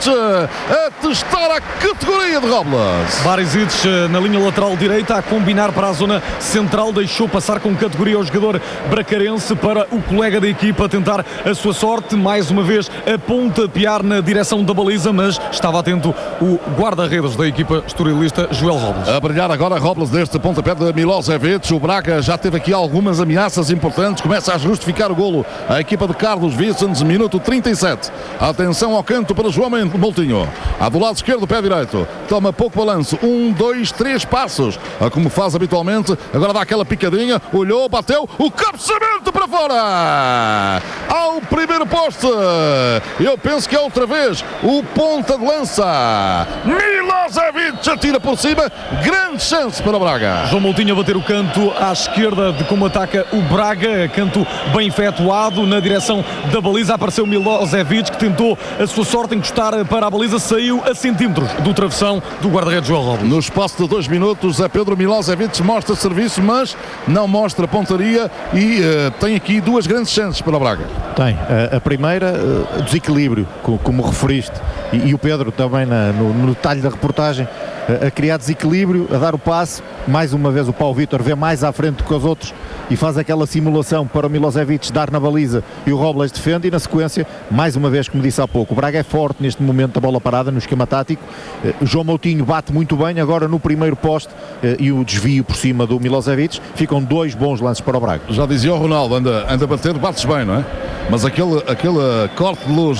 Barisic a testar a categoria de Robles. Barisic na linha lateral direita a combinar para a zona central, deixou passar com categoria o jogador bracarense para o colega da equipa tentar a sua sorte, mais uma vez a pontapear na direção da baliza, mas estava atento o guarda-redes da equipa estorilista, Joel Robles. A brilhar agora Robles deste pontapé de Milosevic. O Braga já teve aqui algumas ameaças importantes, começa a justificar o golo a equipa de Carlos Vicens, minuto 37. Atenção ao canto para João Moutinho, do lado esquerdo, pé direito, toma pouco balanço, 1, 2, 3 passos, como faz habitualmente, agora dá aquela picadinha, olhou, bateu, o cabeceamento para fora, ao primeiro poste. Eu penso que é outra vez o ponta de lança, Milosevic atira por cima, grande chance para o Braga. João Moutinho a bater o canto à esquerda de como ataca o Braga, canto bem efetuado na direção da baliza, apareceu Milosevic que tentou a sua sorte encostar para a baliza, saiu a centímetros do travessão do guarda-redes João Robles. No espaço de 2 minutos a Pedro Milosevic mostra serviço, mas não mostra pontaria e tem aqui duas grandes chances para o Braga. Tem, a primeira, desequilíbrio, como referiste, e o Pedro também no detalhe da reportagem, a criar desequilíbrio, a dar o passe, mais uma vez o Paulo Vítor vê mais à frente do que os outros e faz aquela simulação para o Milosevic dar na baliza e o Robles defende, e na sequência, mais uma vez, como disse há pouco, o Braga é forte neste momento da bola parada, no esquema tático. O João Moutinho bate muito bem agora no primeiro poste e o desvio por cima do Milosevic, ficam dois bons lances para o Braga. Já dizia o Ronaldo, anda a bater, bates bem, não é? Mas aquele corte de luz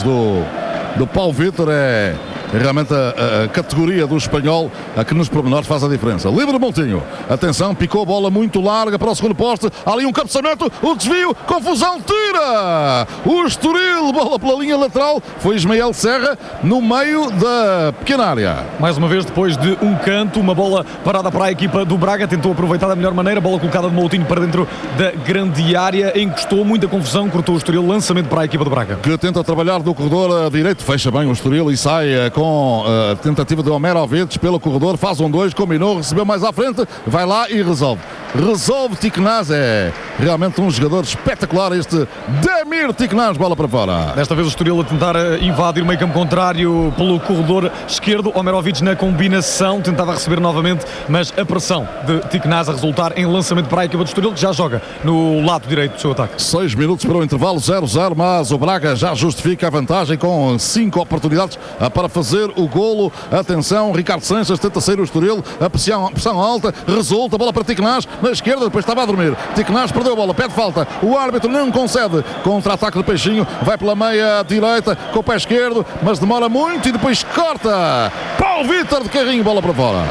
do Paulo Vítor é realmente a categoria do espanhol a que nos pormenores faz a diferença. Livre Moutinho, atenção, picou a bola muito larga para o segundo poste, ali um cabeceamento, o desvio, confusão, tira o Estoril, bola pela linha lateral, foi Ismael Serra no meio da pequena área. Mais uma vez, depois de um canto, uma bola parada para a equipa do Braga, tentou aproveitar da melhor maneira, bola colocada de Moutinho para dentro da grande área, encostou, muita confusão, cortou o Estoril, lançamento para a equipa do Braga. Que tenta trabalhar do corredor direito, fecha bem o Estoril e sai com a tentativa de Omerovic pelo corredor, faz 1-2, combinou, recebeu mais à frente, vai lá e resolve. Resolve Tiknaz, é realmente um jogador espetacular este Damir Tiknaz, bola para fora. Desta vez o Estoril a tentar invadir o meio campo contrário pelo corredor esquerdo, Omerovic na combinação, tentava receber novamente, mas a pressão de Tiknaz a resultar em lançamento para a equipa do Estoril, que já joga no lado direito do seu ataque. 6 minutos para o intervalo, 0-0, mas o Braga já justifica a vantagem com 5 oportunidades para fazer o golo. Atenção, Ricardo Sanches tenta sair o Estoril, a pressão alta, resulta, bola para Tiknaz na esquerda, depois estava a dormir, Tiknaz perdeu a bola, pede falta, o árbitro não concede, contra-ataque do Peixinho, vai pela meia direita com o pé esquerdo, mas demora muito e depois corta Paulo Vítor de carrinho, bola para fora.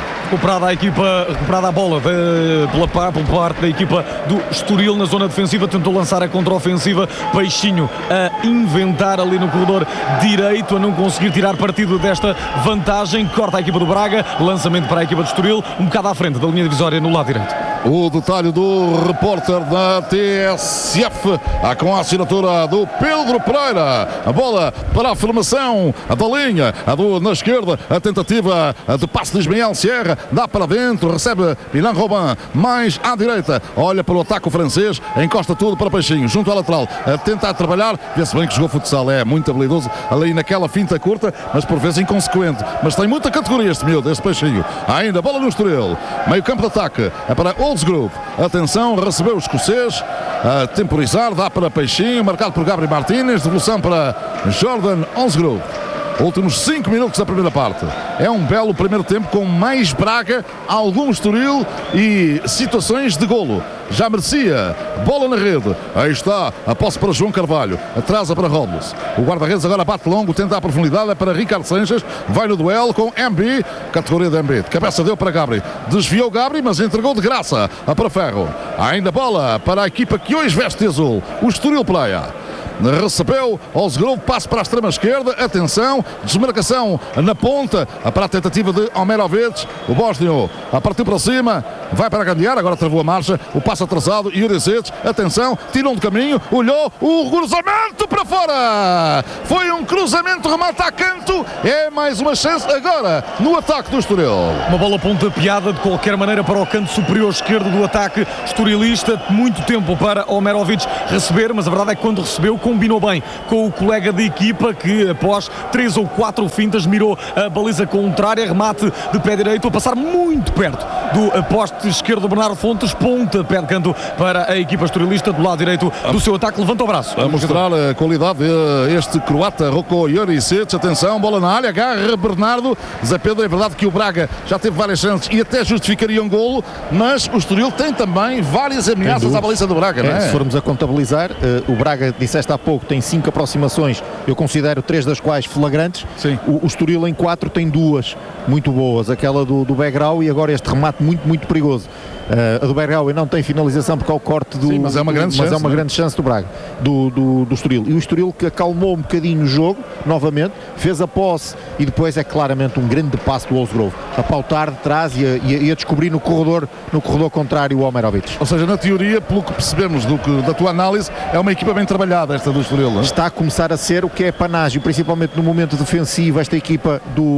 Recuperada a bola pela parte da equipa do Estoril na zona defensiva, tentou lançar a contra-ofensiva, Peixinho a inventar ali no corredor direito, a não conseguir tirar partido desta vantagem, corta a equipa do Braga, lançamento para a equipa do Estoril, um bocado à frente da linha divisória no lado direito. O detalhe do repórter da TSF, com a assinatura do Pedro Pereira. A bola para a formação da linha, na esquerda, a tentativa de passe de Ismael Serra, dá para dentro, recebe Milan Robin, mais à direita, olha para o ataque francês, encosta tudo para Peixinho, junto à lateral, a tentar trabalhar, vê-se bem que jogou futsal, é muito habilidoso, ali naquela finta curta, mas por vezes inconsequente, mas tem muita categoria este miúdo, este Peixinho. Ainda bola no Estoril, meio campo de ataque, é para Oldsgrove, atenção, recebeu o escocês, a temporizar, dá para Peixinho, marcado por Gabriel Martínez, devolução para Jordan Oldsgrove. Últimos 5 minutos da primeira parte. É um belo primeiro tempo com mais Braga, algum Estoril e situações de golo. Já merecia. Bola na rede. Aí está. A posse para João Carvalho. Atrasa para Robles. O guarda-redes agora bate longo, tenta a profundidade. É para Ricardo Sanches. Vai no duelo com MB. Categoria de MB. De cabeça deu para Gabri. Desviou Gabri, mas entregou de graça para Ferro. Ainda bola para a equipa que hoje veste azul. O Estoril Playa. Recebeu Oldsgrove, passe para a extrema esquerda, atenção, desmarcação na ponta, para a tentativa de Omerovic, o bósnio partiu para cima, vai para a grande área, agora travou a marcha, o passo atrasado, Jurisic, atenção, tirou de caminho, olhou, o cruzamento para fora, foi um cruzamento, remata a canto, é mais uma chance agora no ataque do Estoril. Uma bola pontapeada de qualquer maneira para o canto superior esquerdo do ataque estorilista, muito tempo para Omerovic receber, mas a verdade é que quando recebeu, combinou bem com o colega de equipa que após 3 ou 4 fintas mirou a baliza contrária, remate de pé direito a passar muito perto do poste esquerdo Bernardo Fontes, ponta pé de canto para a equipa estorilista do lado direito do seu ataque, levanta o braço. A mostrar a qualidade este croata Roko Jurisic, atenção, bola na área, agarra Bernardo. Zé Pedro, é verdade que o Braga já teve várias chances e até justificaria um golo, mas o Estoril tem também várias ameaças à baliza do Braga, não é? Se formos a contabilizar, o Braga, disseste há pouco, tem 5 aproximações, eu considero 3 das quais flagrantes. Sim. O Estoril em 4 tem 2 muito boas, aquela do Begrau e agora este remate muito perigoso. A do Begrau não tem finalização porque é o corte do... Sim, mas é uma grande chance, é uma grande chance do Braga, do Estoril. E o Estoril que acalmou um bocadinho o jogo, novamente, fez a posse e depois é claramente um grande passo do Wolfsgrove, a pautar de trás e a descobrir no corredor contrário o Omerovic. Ou seja, na teoria, pelo que percebemos da tua análise, é uma equipa bem trabalhada esta do Estoril, não é? Está a começar a ser o que é panágio, principalmente no momento defensivo, esta equipa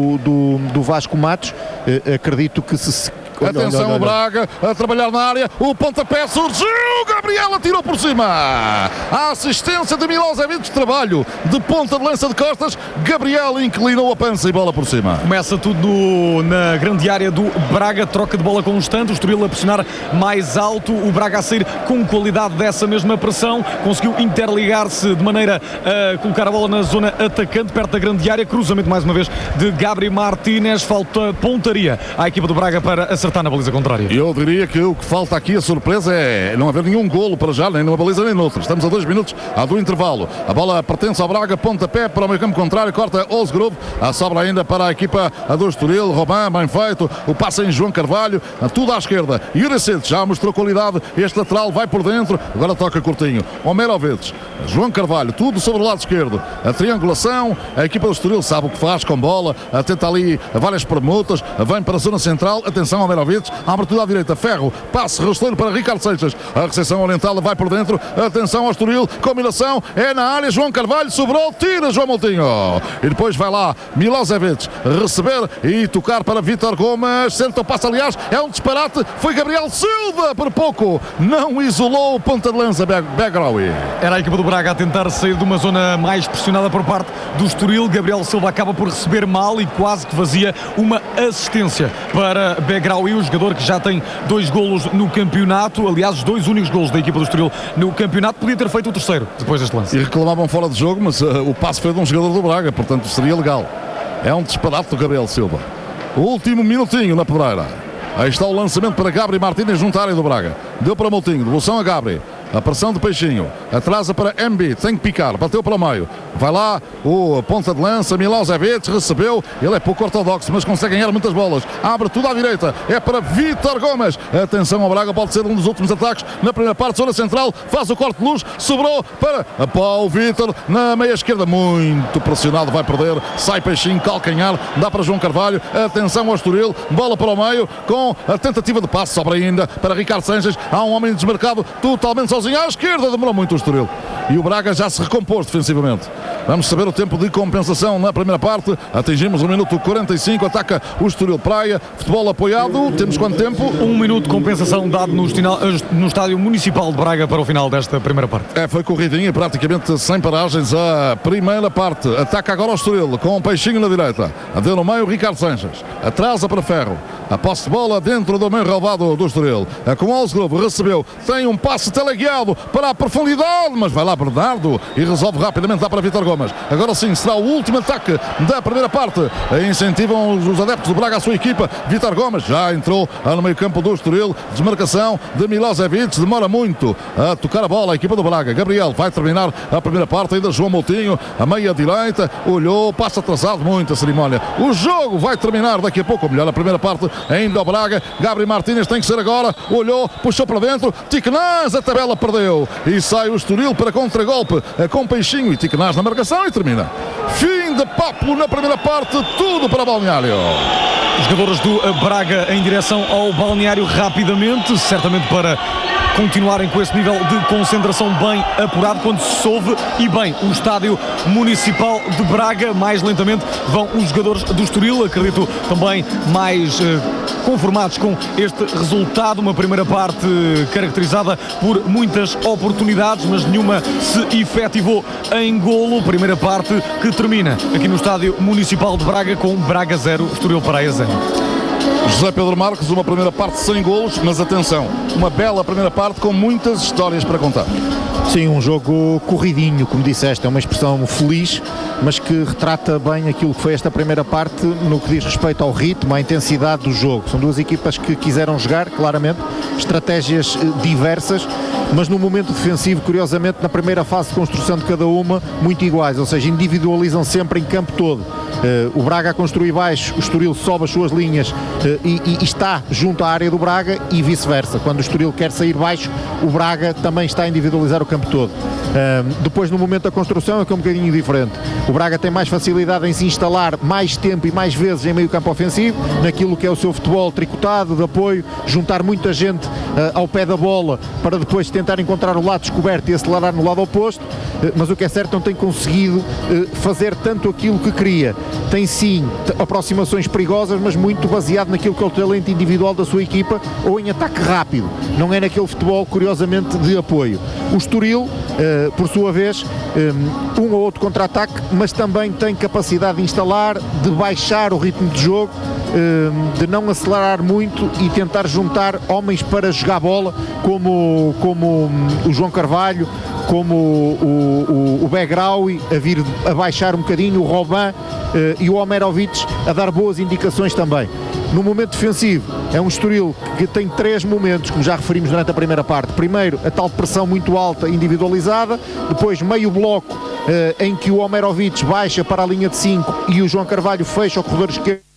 do Vasco Matos. Acredito que se... Atenção, o Braga a trabalhar na área, o pontapé surgiu, Gabriel atirou por cima, a assistência de Milosevic, trabalho de ponta de lança de costas, Gabriel inclinou a pança e bola por cima. Começa tudo na grande área do Braga, troca de bola constante, o Estoril a pressionar mais alto, o Braga a sair com qualidade dessa mesma pressão, conseguiu interligar-se de maneira a colocar a bola na zona atacante, perto da grande área, cruzamento mais uma vez de Gabriel Martínez, falta pontaria à equipa do Braga para acertar na baliza contrária. Eu diria que o que falta aqui, a surpresa, é não haver nenhum golo para já, nem numa baliza nem noutra. Estamos a 2 minutos do intervalo. A bola pertence ao Braga, pontapé para o meio campo contrário, corta Wolfsgrove, a sobra ainda para a equipa do Estoril, Robin, bem feito, o passe em João Carvalho, tudo à esquerda. Jurisic já mostrou qualidade, este lateral vai por dentro, agora toca curtinho. Omerovic, João Carvalho, tudo sobre o lado esquerdo. A triangulação, a equipa do Estoril sabe o que faz com bola, tenta ali várias permutas, vem para a zona central, atenção ao Omerovic, abertura à direita, Ferro, passe rasteiro para Ricardo Seixas, a recepção oriental vai por dentro, atenção ao Estoril, combinação, é na área, João Carvalho sobrou, tira João Moutinho, e depois vai lá Milosevic receber e tocar para Vítor Gomes, senta o passe, aliás, é um disparate, foi Gabriel Silva, por pouco não isolou o ponta de lança Begraoui. Era a equipa do Braga a tentar sair de uma zona mais pressionada por parte do Estoril, Gabriel Silva acaba por receber mal e quase que fazia uma assistência para Begraoui, o jogador que já tem 2 golos no campeonato, aliás, os 2 únicos golos da equipa do Estoril no campeonato, podia ter feito o terceiro depois deste lance. E reclamavam fora de jogo, mas o passe foi de um jogador do Braga, portanto seria legal. É um disparate do Gabriel Silva. O último minutinho na pedreira. Aí está o lançamento para Gabriel Martínez junto à área do Braga. Deu para Moutinho, devolução a Gabriel. A pressão de Peixinho, atrasa para MB, tem que picar, bateu para o meio, vai lá o ponta de lança, Milosevic recebeu, ele é pouco ortodoxo, mas consegue ganhar muitas bolas, abre tudo à direita, é para Vítor Gomes, atenção ao Braga, pode ser um dos últimos ataques na primeira parte, zona central, faz o corte de luz, sobrou para Paulo Vítor, na meia esquerda, muito pressionado, vai perder, sai Peixinho, calcanhar, dá para João Carvalho, atenção ao Estoril, bola para o meio, com a tentativa de passe, sobra ainda para Ricardo Sanches, há um homem desmarcado, totalmente sozinho, à esquerda, demorou muito o Estoril. E o Braga já se recompôs defensivamente. Vamos saber o tempo de compensação na primeira parte. Atingimos o minuto 45, ataca o Estoril Praia, futebol apoiado. Temos quanto tempo? 1 minuto de compensação dado no estádio municipal de Braga para o final desta primeira parte. Foi corridinha, praticamente sem paragens a primeira parte. Ataca agora o Estoril com um Peixinho na direita. Deu no meio Ricardo Sanches. Atrasa para Ferro. A posse de bola dentro do meio relvado do Estoril. Com o Wolfsgrove recebeu. Tem um passe teleguiado para a profundidade, mas vai lá Bernardo e resolve rapidamente, dá para Vítor Gomes. Agora sim, será o último ataque da primeira parte. Incentivam os adeptos do Braga a sua equipa. Vítor Gomes já entrou no meio campo do Estoril. Desmarcação de Milosevic. Demora muito a tocar a bola a equipa do Braga. Gabriel vai terminar a primeira parte. Ainda João Moutinho, a meia direita. Olhou, passa atrasado, muita cerimónia. O jogo vai terminar daqui a pouco. Melhor a primeira parte ainda o Braga. Gabriel Martínez tem que ser agora. Olhou, puxou para dentro. Tiquenaz, a tabela perdeu. E sai o Estoril para contragolpe com Peixinho e Tiquenaz na marcação e termina. Fim grande papo na primeira parte, tudo para Balneário. Os jogadores do Braga em direção ao Balneário rapidamente, certamente para continuarem com esse nível de concentração bem apurado, quando se soube e bem o estádio municipal de Braga. Mais lentamente vão os jogadores do Estoril, acredito também mais conformados com este resultado. Uma primeira parte caracterizada por muitas oportunidades, mas nenhuma se efetivou em golo. Primeira parte que termina aqui no estádio municipal de Braga com Braga 0, Estoril Praia 0. José Pedro Marques, uma primeira parte sem golos, mas atenção, uma bela primeira parte com muitas histórias para contar. Sim, um jogo corridinho, como disseste, é uma expressão feliz, mas que retrata bem aquilo que foi esta primeira parte no que diz respeito ao ritmo, à intensidade do jogo. São duas equipas que quiseram jogar, claramente, estratégias diversas, mas no momento defensivo, curiosamente, na primeira fase de construção de cada uma, muito iguais, ou seja, individualizam sempre em campo todo. O Braga a construir baixo, o Estoril sobe as suas linhas e está junto à área do Braga e vice-versa. Quando o Estoril quer sair baixo, o Braga também está a individualizar o campo todo. Depois, no momento da construção, é que é um bocadinho diferente. O Braga tem mais facilidade em se instalar mais tempo e mais vezes em meio campo ofensivo, naquilo que é o seu futebol tricotado, de apoio, juntar muita gente ao pé da bola para depois tentar encontrar o lado descoberto e acelerar no lado oposto, mas o que é certo, não tem conseguido fazer tanto aquilo que queria. Tem sim aproximações perigosas, mas muito baseado naquilo que é o talento individual da sua equipa ou em ataque rápido, não é naquele futebol, curiosamente, de apoio. O Estoril, por sua vez, um ou outro contra-ataque, mas também tem capacidade de instalar, de baixar o ritmo de jogo, de não acelerar muito e tentar juntar homens para jogar bola, como o João Carvalho, como o Begraui a vir a baixar um bocadinho, o Robin e o Omerovic a dar boas indicações também. No momento defensivo, é um Estoril que tem 3 momentos, como já referimos durante a primeira parte. Primeiro, a tal pressão muito alta, individualizada. Depois, meio bloco em que o Omerovic baixa para a linha de 5 e o João Carvalho fecha o corredor esquerdo